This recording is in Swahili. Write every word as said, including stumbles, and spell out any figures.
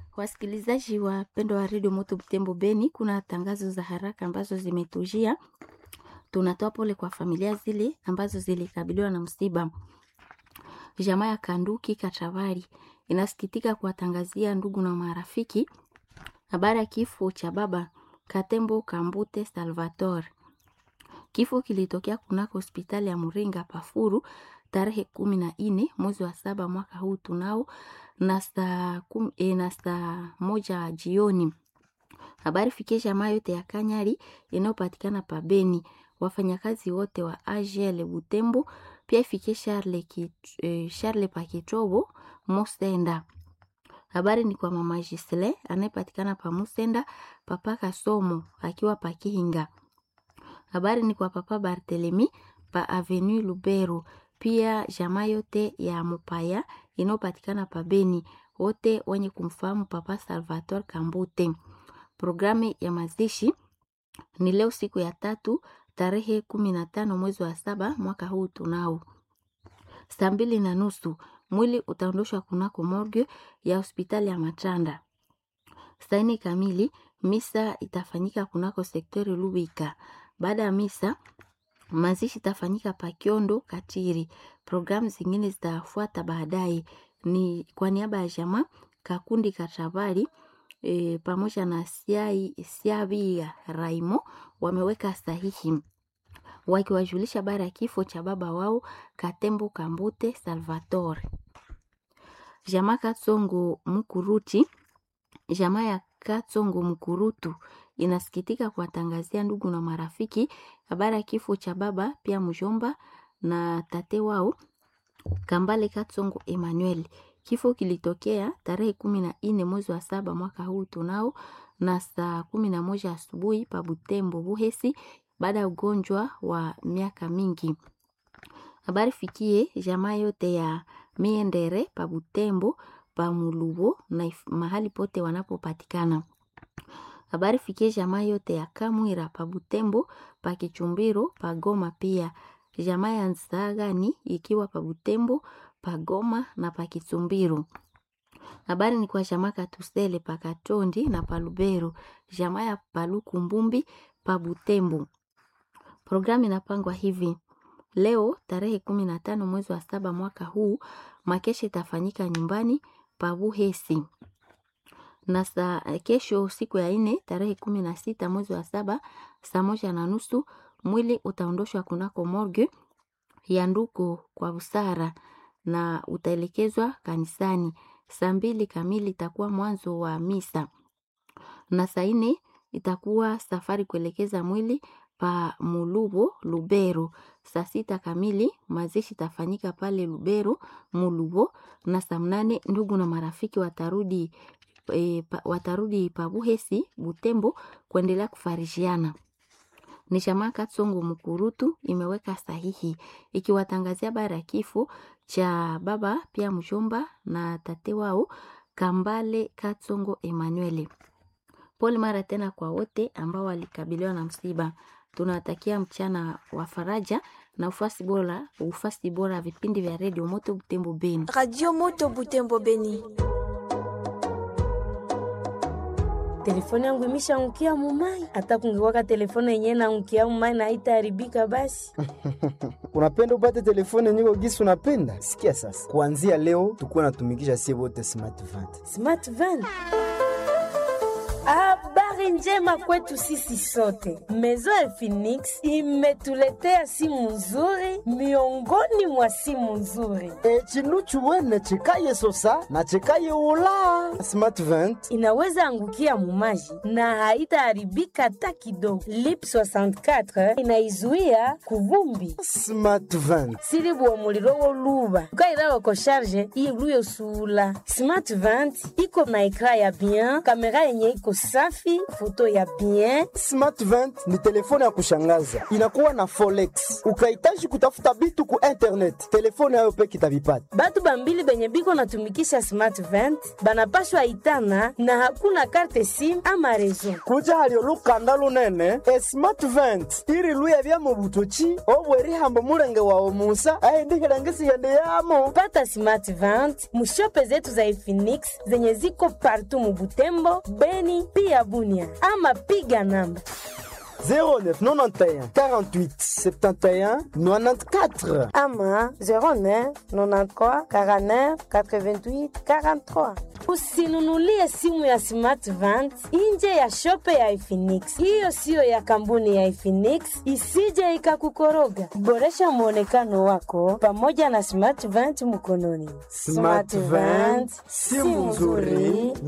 Wasikilizaji wapendwa wa Radio Moto Butembo Beni, kuna tangazo za haraka ambazo zimetujia. Tunatoa pole kwa familia zile ambazo zilikabiliwa na msiba. Jamaa ya Kanduki Kachavari inasikitika kuwatangazia ndugu na marafiki habari ya kifo cha baba Katembo Kambute Salvatore. Kifo kilitokea kunako hospitali ya Muringa Pafuru tarehe kumi na nne mwezi wa saba mwaka huu tunao na saa e, na saa moja jioni. Habari fikie jamaa yote ya Kanyari inayopatikana pa Beni, wafanyakazi wote wa A G L Butembo, pia ifikie Charles ki, eh, Charles Pakitobo Mosenda. Habari ni kwa mama Gisle anayepatikana pa Musenda, papa Kasomo akiwa pa Kihinga. Habari ni kwa papa Barthelemy pa Avenue Lubero, pia jamaa yote ya Mupaya inayopatikana pa Beni, wote wenye kumfahamu papa Salvatore Kambute. Programu ya mazishi ni leo siku ya tatu tarehe kumi na tano mwezi wa saba mwaka huu tunao. Saa mbili na nusu mwili utaondoshwa kunako morgue ya hospitali ya Matanda. Saa nne kamili misa itafanyika kunako sektori Lubika. Baada ya misa mazishi itafanyika pa Kiondo Katiri. Programu zingine zitafuata baadaye. Ni kwa niaba ya jamaa Kakundi Kachavari e, pamoja na Siai Siabi Raimo wameweka sahihi wakiwajulisha habari ya kifo cha baba wao Katembo Kambute Salvatore. Jamaa Katsongo Mukuruti, jamaa ya Katsongo Mukurutu inasikitika kuwatangazia ndugu na marafiki habari ya kifo cha baba pia mjomba na tate wao Kambale Katsongo Emmanuel. Kifo kilitokea tarehe kumi na nne mwezi wa saba mwaka huu tunao na saa kumi na moja asubuhi pa Butembo Buhesi baada ya ugonjwa wa miaka mingi. Habari fikie jamaa yote ya Miendere pa Butembo pa Mulubo na mahali pote wanapopatikana. Habari fikie jamaa yote ya Kamwira pa Butembo pa Kichumbiro pa Goma, pia jamaa ya Nsagani ikiwa pa Butembo pa Goma na pa Kichumbiro. Habari ni kwa jamaa Katusele pa Katondi na pa Lubero, jamaa ya Paluku Mbumbi pa Butembo. Programu inapangwa hivi: leo tarehe kumi na tano mwezi wa saba mwaka huu makesha itafanyika nyumbani pa Buhesi. Na saa kesho siku ya nne tarehe kumi na sita mwezi wa saba saa moja na nusu mwili utaondoshwa kunako morgue ya Nduko kwa Busara na utaelekezwa kanisani. Saa mbili kamili itakuwa mwanzo wa misa. Na saa nne itakuwa safari kuelekeza mwili pa Mulubo Lubero. Saa sita kamili mazishi tafanyika pale Lubero Mulubo, na saa mnane ndugu na marafiki watarudi e, pa, watarudi pa Buhesi Butembo kuendelea kufarishiana. Ni jamaa Katsongo Mukurutu imeweka sahihi ikiwatangazia habari ya kifo cha baba pia mjomba na tate wao Kambale Katsongo Emmanuel. Pole mara tena kwa wote ambao walikabiliwa na msiba. Tunatakia mchana wa faraja na ufasi bora, ufasi bora vipindi vya Radio Moto Butembo Beni. Radio Moto Butembo Beni. Telefone yangu imeshaangukia mumai. Hata kungekuwa telefone yenyewe inaangukia mumai na haitaharibika basi. Unapenda upate telefone nyingi gisi unapenda? Sikia sasa. Kuanzia leo tukua natumikisha sie wote Smart Vent. Smart Vent. Habari njema kwetu sisi sote. Maison ya Phoenix imetuletea simu nzuri miongoni mwa simu nzuri. E chinuchu wene chikaye sosa na chikaye ula. Smart Vent inaweza angukia mumaji na haitaharibika hata kidogo. Lip soixante et quatre inaizuia kuvumbi. Smart Vent silibu wa muliro woluba ukaira wako charge iluyo sula. Smart Vent iko na ekra ya bien, kamera yenye iko safi foto ya bien. Smart vingt ni telefone ya kushangaza, inakuwa na forex. Ukahitaji kutafuta bitu ku internet, telefone yayo peke itavipata. Batu bambili benye biko natumikisha Smart vingt banapashwa itana na hakuna karte sim ama rezo. Kuja halio lukanda lunene, e Smart vingt iri luya vya mubutochi, obweri hambo mulenge wa omusa, ahe ndihirangisi yende yamo. Pata Smart vingt mushope zetu za Infinix zenye ziko partout mu Butembo, Beni, pia Bunia. Ama piga namba zéro neuf nonante et un quarante-huit septante et un quatre-vingt-quatorze ama zéro neuf quatre-vingt-treize quarante-neuf quatre-vingt-huit quarante-trois. Usinunulie simu ya Smart vingt nje ya shope ya Infinix. Hiyo siyo ya kampuni ya Infinix, isije ikakukoroga. Boresha muonekano wako pamoja na Smart vingt mkononi. Smart vingt, simu nzuri